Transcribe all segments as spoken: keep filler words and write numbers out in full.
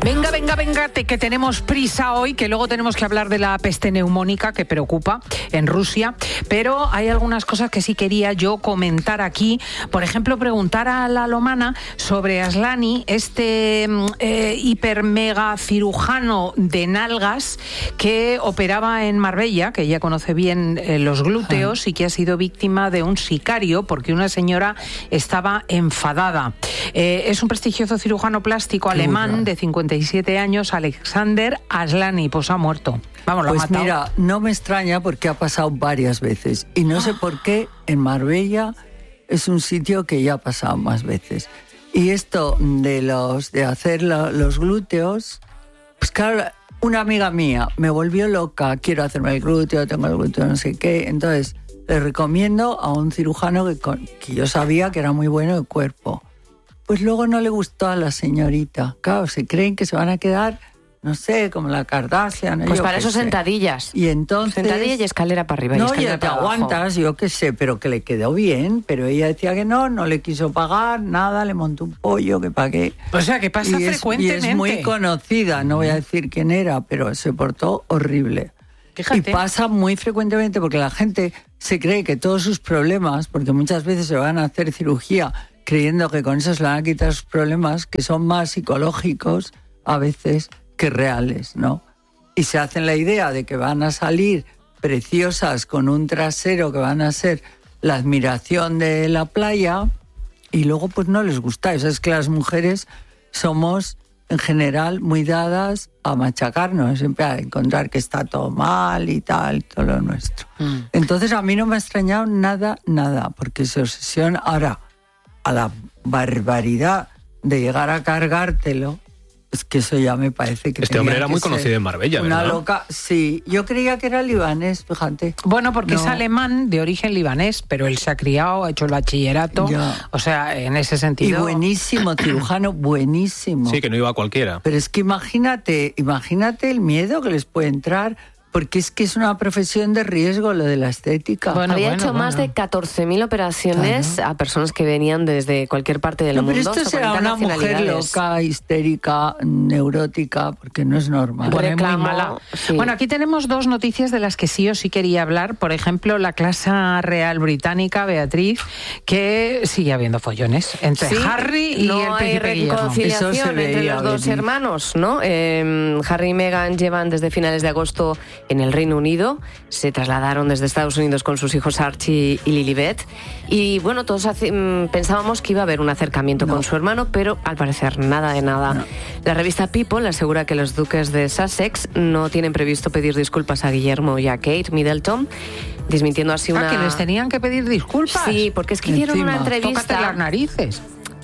Venga, venga, venga, te, que tenemos prisa hoy, que luego tenemos que hablar de la peste neumónica que preocupa en Rusia, pero hay algunas cosas que sí quería yo comentar aquí. Por ejemplo, preguntar a la Lomana sobre Aslani, este eh, hiper mega cirujano de nalgas que operaba en Marbella, que ella conoce bien eh, los glúteos y que ha sido víctima de un sicario porque una señora estaba enfadada. Eh, es un prestigioso cirujano plástico alemán de cincuenta y siete años, Alexander Aslani, pues ha muerto. Vamos, lo pues ha matado. Mira, no me extraña porque ha pasado varias veces y no sé por qué en Marbella es un sitio que ya ha pasado más veces. Y esto de los de hacer lo, los glúteos, pues claro, una amiga mía me volvió loca, quiero hacerme el glúteo, tengo el glúteo no sé qué, entonces le recomiendo a un cirujano que, que yo sabía que era muy bueno de cuerpo. Pues luego no le gustó a la señorita. Claro, se creen que se van a quedar, no sé, como la Kardashian. Pues para eso sé. sentadillas. Y entonces... Sentadilla y escalera para arriba. No, y ya te aguantas, yo qué sé, pero que le quedó bien. Pero ella decía que no, no le quiso pagar, nada, le montó un pollo, que pagué. O sea, que pasa y frecuentemente. Es, y es muy conocida, no voy a decir quién era, pero se portó horrible. Fíjate. Y pasa muy frecuentemente porque la gente se cree que todos sus problemas, porque muchas veces se van a hacer cirugía creyendo que con eso se le van a quitar sus problemas, que son más psicológicos a veces que reales, ¿no? Y se hacen la idea de que van a salir preciosas con un trasero que van a ser la admiración de la playa y luego pues no les gusta. Eso es que las mujeres somos en general muy dadas a machacarnos, siempre a encontrar que está todo mal y tal, todo lo nuestro. Mm. Entonces a mí no me ha extrañado nada, nada, porque se obsesiona ahora a la barbaridad de llegar a cargártelo. Es que eso ya me parece que... Este hombre era muy conocido en Marbella, una ¿verdad? Loca, sí. Yo creía que era libanés, fíjate. Bueno, porque no. es alemán, de origen libanés, pero él se ha criado, ha hecho el bachillerato. Ya. O sea, en ese sentido... Y buenísimo, cirujano, buenísimo. Sí, que no iba a cualquiera. Pero es que imagínate, imagínate el miedo que les puede entrar... Porque es que es una profesión de riesgo lo de la estética. Bueno, Había bueno, hecho bueno. más de catorce mil operaciones claro. a personas que venían desde cualquier parte del no, mundo. Pero esto será una mujer loca, histérica, neurótica, porque no es normal. Bueno, muy mala. Sí. Bueno, aquí tenemos dos noticias de las que sí o sí quería hablar. Por ejemplo, la Casa Real Británica, Beatriz, que sigue habiendo follones entre sí, Harry y no el príncipe Guillermo. No hay reconciliación entre los dos venir. hermanos, ¿no? Eh, Harry y Meghan llevan desde finales de agosto en el Reino Unido, se trasladaron desde Estados Unidos con sus hijos Archie y Lilibet y bueno, todos hace, pensábamos que iba a haber un acercamiento no. con su hermano, pero al parecer nada de nada. No. La revista People asegura que los duques de Sussex no tienen previsto pedir disculpas a Guillermo y a Kate Middleton, desmintiendo así una... Ah, que les tenían que pedir disculpas. Sí, porque es que hicieron Encima, una entrevista... tócate las narices.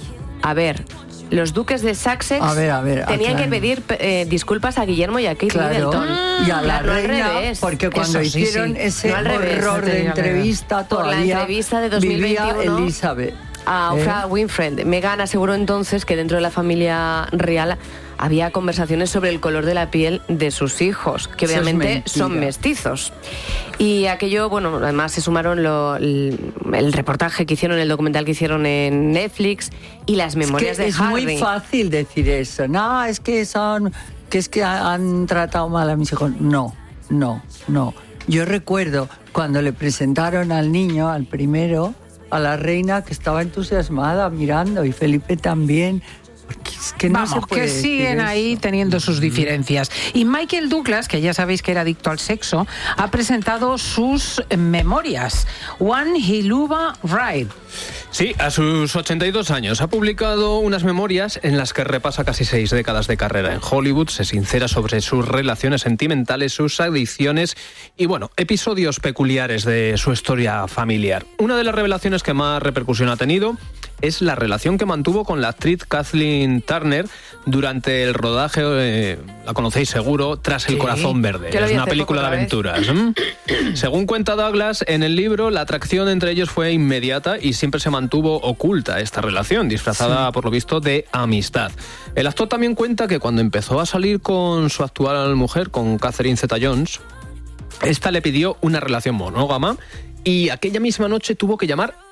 A ver... Los duques de Sussex a ver, a ver, tenían aclaro. que pedir eh, disculpas a Guillermo y a Kate claro. Middleton. Y a la claro, reina, porque cuando Eso, hicieron sí, sí. ese no horror de entrevista Por todavía la entrevista de dos mil veintiuno, vivía Elizabeth. A Oprah ¿Eh? Winfrey. Meghan aseguró entonces que dentro de la familia real había conversaciones sobre el color de la piel de sus hijos, que Eso obviamente son mestizos. Y aquello, bueno, además se sumaron lo, el, el reportaje que hicieron, el documental que hicieron en Netflix y las memorias es que de es Harry. Es muy fácil decir eso. No, es que son, que es que han tratado mal a mis hijos. No, no, no. Yo recuerdo cuando le presentaron al niño, al primero, a la reina, que estaba entusiasmada mirando, y Felipe también. Porque es que no Vamos, se puede que siguen ahí eso. teniendo sus diferencias. Y Michael Douglas, que ya sabéis que era adicto al sexo, ha presentado sus memorias. One Hiluva Ride. Sí, a sus ochenta y dos años ha publicado unas memorias en las que repasa casi seis décadas de carrera en Hollywood, se sincera sobre sus relaciones sentimentales, sus adicciones y, bueno, episodios peculiares de su historia familiar. Una de las revelaciones que más repercusión ha tenido es la relación que mantuvo con la actriz Kathleen Turner durante el rodaje, eh, la conocéis seguro, Tras el sí. corazón verde. Es una película de aventuras. Según cuenta Douglas, en el libro la atracción entre ellos fue inmediata y siempre se mantuvo oculta esta relación, disfrazada sí. por lo visto de amistad. El actor también cuenta que cuando empezó a salir con su actual mujer, con Catherine Zeta-Jones, esta le pidió una relación monógama y aquella misma noche tuvo que llamar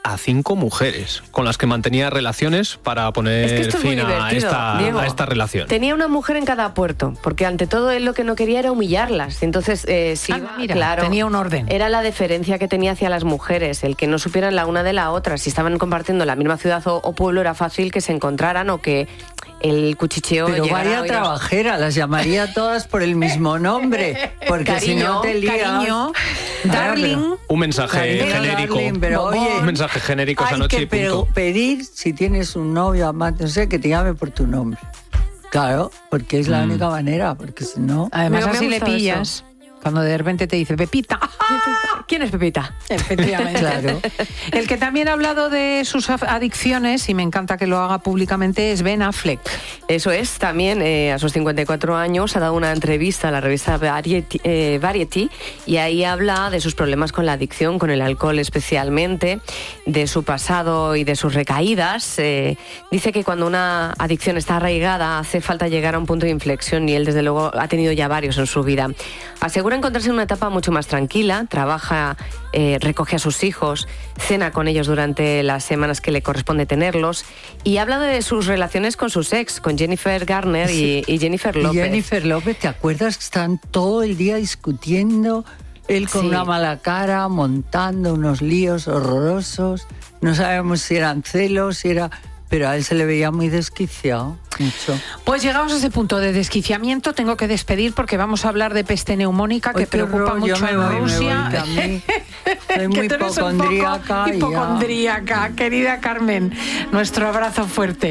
a cinco mujeres con las que mantenía relaciones para poner es que esto fin es muy a, esta, Diego, a esta relación. Tenía una mujer en cada puerto, porque ante todo él lo que no quería era humillarlas. Entonces, eh, sí, ah, mira, claro, tenía un orden. Era la deferencia que tenía hacia las mujeres, el que no supieran la una de la otra. Si estaban compartiendo la misma ciudad o, o pueblo, era fácil que se encontraran o que el cuchicheo Pero llegara vaya a oídos. trabajera, las llamaría todas por el mismo nombre, porque Cariño, si no te lías... Cariño, darling... Un mensaje Cariño, genérico. darling, pero oye, un mensaje genérico esa hay noche que y punto. pe- pedir, si tienes un novio, amante, no sé, que te llame por tu nombre. Claro, porque es la Mm. única manera, porque si no... Además, Me- me ha así le gustado pillas. eso. Cuando de repente te dice, Pepita. ¿Quién es Pepita? Efectivamente. Claro. El que también ha hablado de sus af- adicciones, y me encanta que lo haga públicamente, es Ben Affleck. Eso es, también eh, a sus cincuenta y cuatro años ha dado una entrevista a la revista Variety, eh, Variety y ahí habla de sus problemas con la adicción, con el alcohol especialmente, de su pasado y de sus recaídas. Eh, dice que cuando una adicción está arraigada hace falta llegar a un punto de inflexión y él desde luego ha tenido ya varios en su vida. Asegura encontrarse en una etapa mucho más tranquila, trabaja, eh, recoge a sus hijos, cena con ellos durante las semanas que le corresponde tenerlos y habla de sus relaciones con sus ex, con Jennifer Garner y, y Jennifer Y López. Jennifer López, ¿te acuerdas que están todo el día discutiendo? Él con Sí. una mala cara, montando unos líos horrorosos. No sabemos si eran celos, si era... Pero a él se le veía muy desquiciado, mucho. Pues llegamos a ese punto de desquiciamiento, tengo que despedir porque vamos a hablar de peste neumónica que Ay, qué preocupa horror, mucho yo me en voy, me Rusia. voy, que a mí soy Que muy tú eres un poco hipocondríaca y ya. hipocondríaca, querida Carmen. Nuestro abrazo fuerte.